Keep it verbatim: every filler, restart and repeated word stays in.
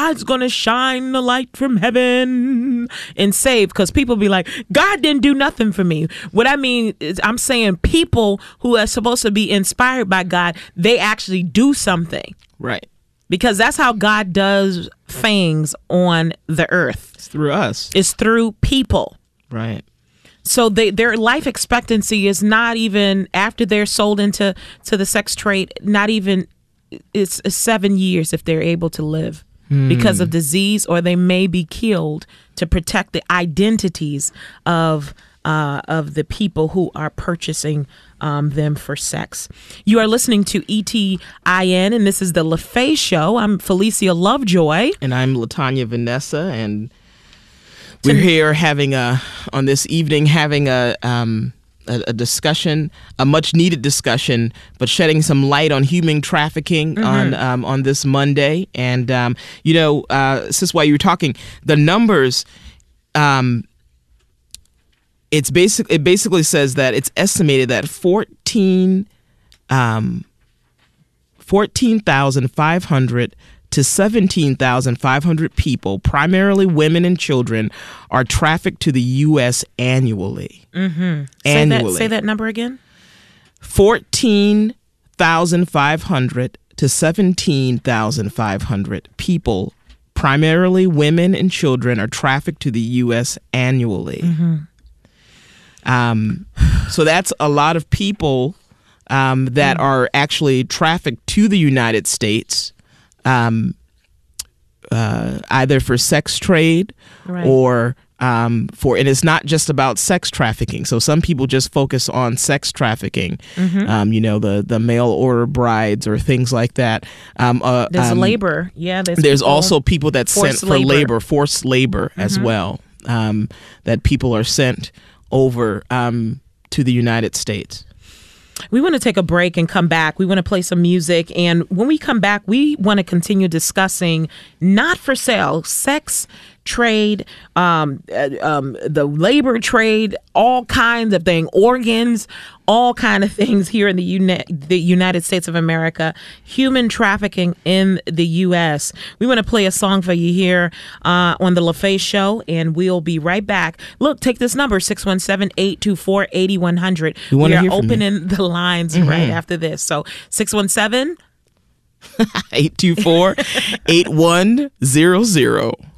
God's going to shine the light from heaven and save, because people be like, God didn't do nothing for me. What I mean is I'm saying people who are supposed to be inspired by God, they actually do something. Right. Because that's how God does things on the earth. It's through us. It's through people. Right. So they, their life expectancy is not even, after they're sold into to the sex trade, not even, it's seven years if they're able to live hmm. because of disease, or they may be killed to protect the identities of uh, of the people who are purchasing um, them for sex. You are listening to E T I N, and this is the LaFaye Show. I'm Felicia Lovejoy. And I'm LaTanya Vanessa, and we're here having a, on this evening, having a, um, a, a discussion, a much needed discussion, but shedding some light on human trafficking mm-hmm. on um, on this Monday. And, um, you know, uh, since while you were talking, the numbers, um, it's basic, it basically says that it's estimated that fourteen, um, fourteen thousand five hundred to seventeen thousand five hundred people, primarily women and children, are trafficked to the U S annually. Mm-hmm. Annually. Say that, say that number again. fourteen thousand five hundred to seventeen thousand five hundred people, primarily women and children, are trafficked to the U S annually. Mm-hmm. Um, so that's a lot of people um, that mm-hmm. are actually trafficked to the United States. Um, uh, either for sex trade right. or um, for, and it's not just about sex trafficking. So some people just focus on sex trafficking, mm-hmm. um, you know, the, the mail order brides or things like that. Um, uh, there's um, labor. Yeah. There's, there's people, also people that sent for labor, labor forced labor mm-hmm. as well, um, that people are sent over um, to the United States. We want to take a break and come back. We want to play some music. And when we come back, we want to continue discussing not for sale, sex trade, um, uh, um, the labor trade, all kinds of things, organs, all kind of things here in the, uni- the United States of America, human trafficking in the U S. We want to play a song for you here uh, on the LaFaye Show, and we'll be right back. Look, take this number, six one seven, eight two four, eight one zero zero. We, we are opening the lines mm-hmm. right after this. So six one seven, eight two four, eight one zero zero.